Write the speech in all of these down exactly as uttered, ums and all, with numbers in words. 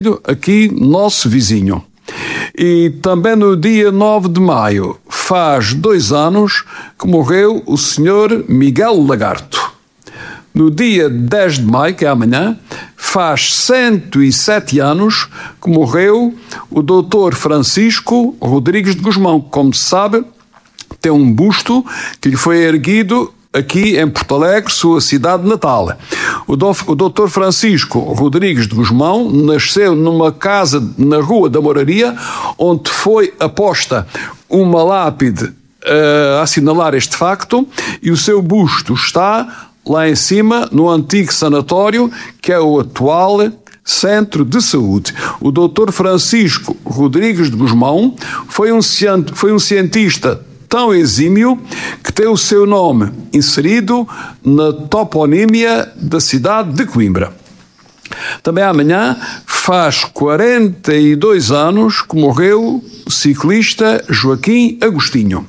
aqui nosso vizinho. E também no dia nove de maio faz dois anos que morreu o senhor Miguel Lagarto. No dia dez de maio, que é amanhã, faz cento e sete anos que morreu o doutor Francisco Rodrigues de Guzmão. Como se sabe, tem um busto que lhe foi erguido aqui em Porto Alegre, sua cidade natal. O doutor Francisco Rodrigues de Guzmão nasceu numa casa na Rua da Moraria, onde foi aposta uma lápide uh, a assinalar este facto, e o seu busto está lá em cima, no antigo sanatório, que é o atual Centro de Saúde. O doutor Francisco Rodrigues de Guzmão foi um, foi um cientista tão exímio que tem o seu nome inserido na toponímia da cidade de Coimbra. Também amanhã faz quarenta e dois anos que morreu o ciclista Joaquim Agostinho.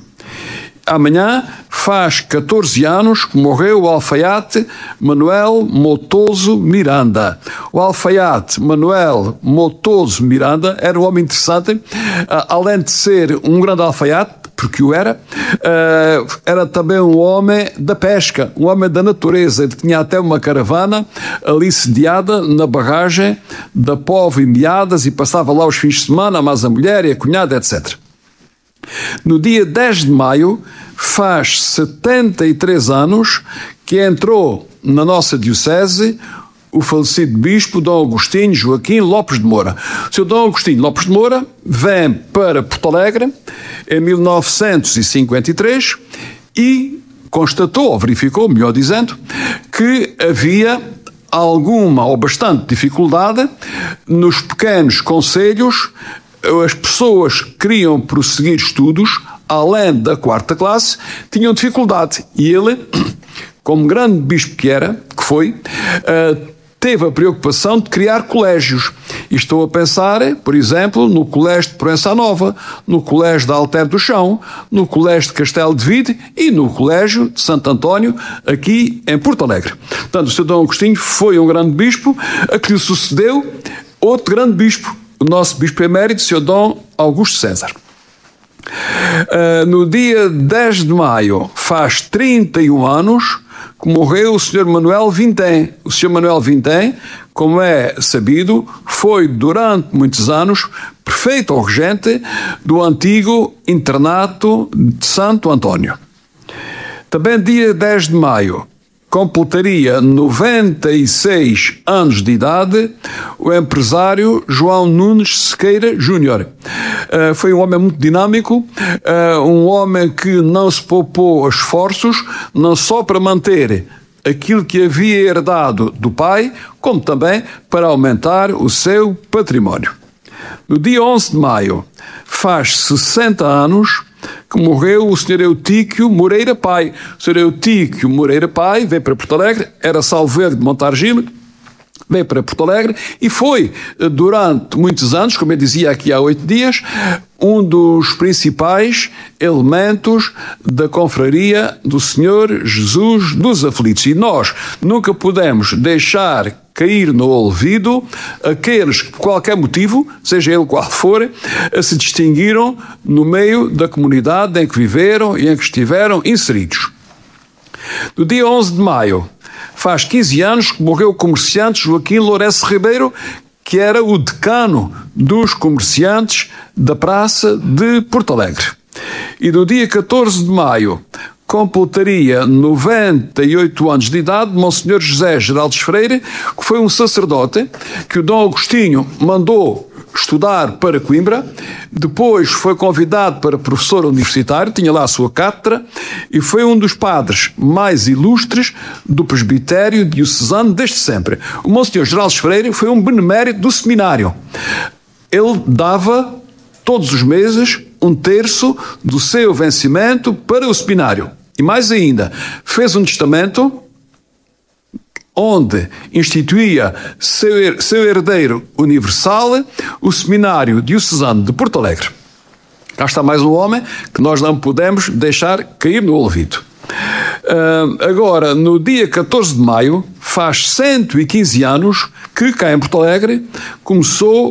Amanhã faz catorze anos que morreu o alfaiate Manuel Motoso Miranda. O alfaiate Manuel Motoso Miranda era um homem interessante, além de ser um grande alfaiate, porque o era, uh, era também um homem da pesca, um homem da natureza. Ele tinha até uma caravana ali sediada na barragem da Povo e Meadas e passava lá os fins de semana, mais a mulher e a cunhada, etcétera. No dia dez de maio faz setenta e três anos que entrou na nossa diocese o falecido bispo Dom Agostinho Joaquim Lopes de Moura. O senhor Dom Agostinho Lopes de Moura vem para Porto Alegre em mil novecentos e cinquenta e três e constatou, ou verificou, melhor dizendo, que havia alguma ou bastante dificuldade nos pequenos concelhos. As pessoas que queriam prosseguir estudos, além da quarta classe, tinham dificuldade. E ele, como grande bispo que era, que foi, teve a preocupação de criar colégios. E estou a pensar, por exemplo, no Colégio de Proença Nova, no Colégio de Alter do Chão, no Colégio de Castelo de Vide e no Colégio de Santo António, aqui em Porto Alegre. Portanto, o senhor Dom Agostinho foi um grande bispo, a que lhe sucedeu outro grande bispo, o nosso bispo emérito, o senhor Dom Augusto César. Uh, no dia dez de maio faz trinta e um anos que morreu o senhor Manuel Vintém. O senhor Manuel Vintém, como é sabido, foi durante muitos anos prefeito ou regente do antigo internato de Santo António. Também dia dez de maio completaria noventa e seis anos de idade o empresário João Nunes Sequeira Júnior. Uh, foi um homem muito dinâmico, uh, um homem que não se poupou esforços, não só para manter aquilo que havia herdado do pai, como também para aumentar o seu património. No dia onze de maio faz sessenta anos que morreu o senhor Eutíquio Moreira Pai. O senhor Eutíquio Moreira Pai veio para Porto Alegre, era salveiro de Montargino, veio para Porto Alegre e foi, durante muitos anos, como eu dizia aqui há oito dias, um dos principais elementos da confraria do Senhor Jesus dos Aflitos. E nós nunca podemos deixar cair no olvido aqueles que, por qualquer motivo, seja ele qual for, se distinguiram no meio da comunidade em que viveram e em que estiveram inseridos. No dia onze de maio, faz quinze anos que morreu o comerciante Joaquim Lourenço Ribeiro, que era o decano dos comerciantes da Praça de Porto Alegre. E no dia catorze de maio completaria noventa e oito anos de idade Monsenhor José Geraldes Freire, que foi um sacerdote que o Dom Agostinho mandou estudar para Coimbra, depois foi convidado para professor universitário, tinha lá a sua cátedra, e foi um dos padres mais ilustres do presbitério diocesano desde sempre. O Monsenhor Geraldes Freire foi um benemérito do seminário. Ele dava, todos os meses, um terço do seu vencimento para o seminário. E mais ainda, fez um testamento onde instituía seu, seu herdeiro universal, o Seminário Diocesano de Porto Alegre. Cá está mais um homem que nós não podemos deixar cair no ouvido. Uh, agora, no dia catorze de maio, faz cento e quinze anos que cá em Porto Alegre começou